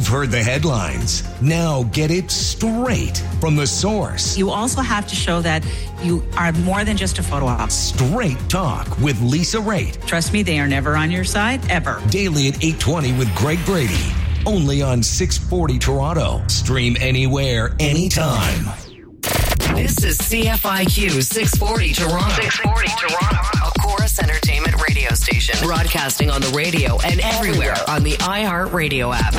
heard the headlines. Now get it straight from the source. You also have to show that you are more than just a photo op. Straight Talk with Lisa Raitt. Trust me, they are never on your side, ever. Daily at 8:20 with Greg Brady. Only on 640 Toronto. Stream anywhere, anytime. This is CFIQ 640 Toronto. 640 Toronto. A Chorus Entertainment radio station. Broadcasting on the radio and everywhere on the iHeartRadio app.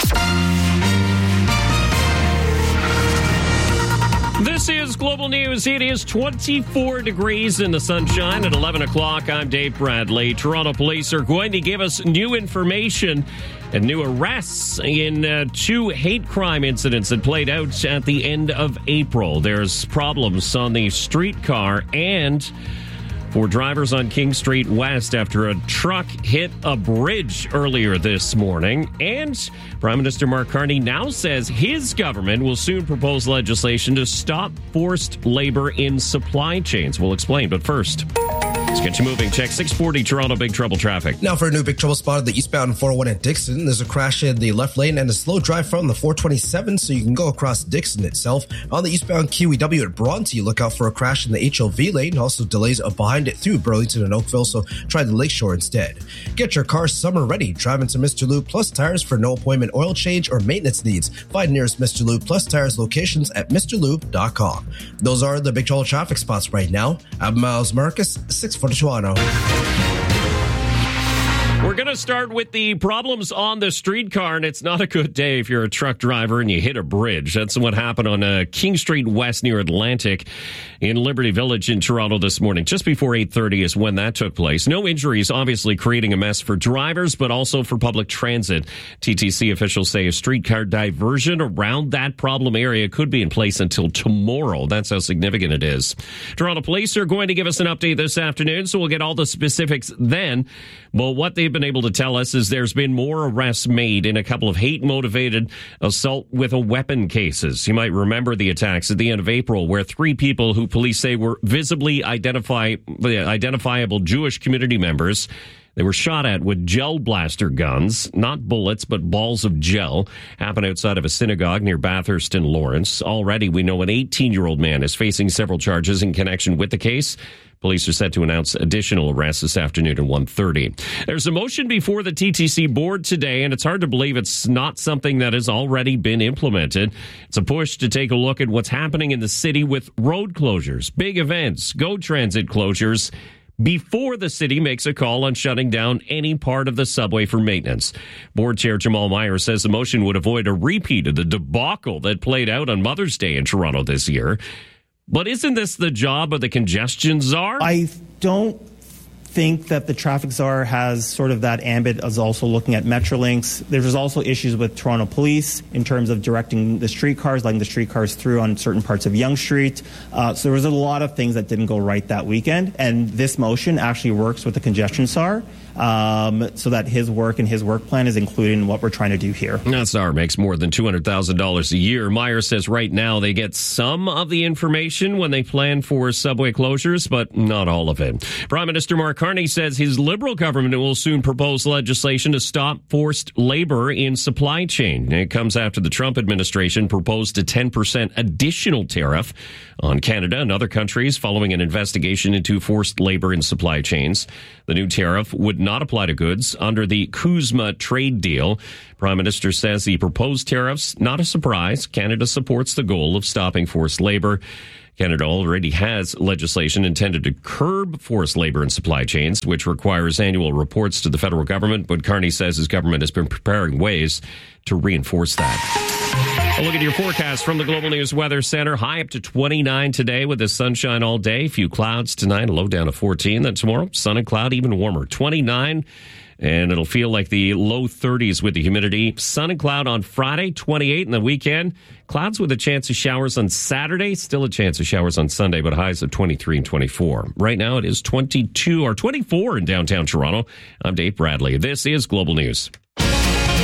This is Global News. It is 24 degrees in the sunshine at 11 o'clock. I'm Dave Bradley. Toronto police are going to give us new information and new arrests in two hate crime incidents that played out at the end of April. There's problems on the streetcar and for drivers on King Street West after a truck hit a bridge earlier this morning. And Prime Minister Mark Carney now says his government will soon propose legislation to stop forced labor in supply chains. We'll explain, but first, let's get you moving. Check 640 Toronto Big Trouble traffic. Now for a new big trouble spot at the eastbound 401 at Dixon. There's a crash in the left lane and a slow drive from the 427, so you can go across Dixon itself. On the eastbound QEW at Bronte, look out for a crash in the HLV lane. Also delays behind it through Burlington and Oakville, so try the Lakeshore instead. Get your car summer ready. Drive into Mr. Lube Plus Tires for no appointment oil change or maintenance needs. Find nearest Mr. Lube Plus Tires locations at MrLube.com. Those are the big trouble traffic spots right now. I'm Miles Marcus, 640 Toronto. We're going to start with the problems on the streetcar, and it's not a good day if you're a truck driver and you hit a bridge. That's what happened on King Street West near Atlantic in Liberty Village in Toronto this morning. Just before 8:30 is when that took place. No injuries, obviously creating a mess for drivers, but also for public transit. TTC officials say a streetcar diversion around that problem area could be in place until tomorrow. That's how significant it is. Toronto police are going to give us an update this afternoon, so we'll get all the specifics then. But what they've been able to tell us is there's been more arrests made in a couple of hate-motivated assault with a weapon cases. You might remember the attacks at the end of April where three people who police say were visibly identifiable Jewish community members. They were shot at with gel blaster guns, not bullets, but balls of gel. Happened outside of a synagogue near Bathurst and Lawrence. Already, we know an 18-year-old man is facing several charges in connection with the case. Police are set to announce additional arrests this afternoon at 1:30. There's a motion before the TTC board today, and it's hard to believe it's not something that has already been implemented. It's a push to take a look at what's happening in the city with road closures, big events, GO Transit closures, before the city makes a call on shutting down any part of the subway for maintenance. Board Chair Jamal Meyer says the motion would avoid a repeat of the debacle that played out on Mother's Day in Toronto this year. But isn't this the job of the congestion czar? I don't think that the traffic czar has sort of that ambit as also looking at Metrolinx. There's also issues with Toronto Police in terms of directing the streetcars, letting the streetcars through on certain parts of Yonge Street. So there was a lot of things that didn't go right that weekend. And this motion actually works with the congestion czar. So that his work and his work plan is included in what we're trying to do here. That czar makes more than $200,000 a year. Meyer says right now they get some of the information when they plan for subway closures, but not all of it. Prime Minister Mark Carney says his Liberal government will soon propose legislation to stop forced labor in supply chain. It comes after the Trump administration proposed a 10% additional tariff on Canada and other countries following an investigation into forced labor in supply chains. The new tariff would not apply to goods under the CUSMA trade deal. Prime Minister says the proposed tariffs, not a surprise. Canada supports the goal of stopping forced labor. Canada already has legislation intended to curb forced labor in supply chains, which requires annual reports to the federal government. But Carney says his government has been preparing ways to reinforce that. A look at your forecast from the Global News Weather Center. High up to 29 today with the sunshine all day. Few clouds tonight, a low down to 14. Then tomorrow, sun and cloud, even warmer. 29, and it'll feel like the low 30s with the humidity. Sun and cloud on Friday, 28 in the weekend. Clouds with a chance of showers on Saturday. Still a chance of showers on Sunday, but highs of 23 and 24. Right now, it is 22 or 24 in downtown Toronto. I'm Dave Bradley. This is Global News.